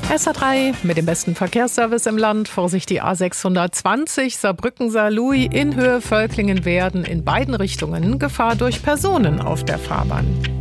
SA3 mit dem besten Verkehrsservice im Land. Vorsicht die A620 Saarbrücken-Saarlouis in Höhe Völklingen-Werden in beiden Richtungen Gefahr durch Personen auf der Fahrbahn.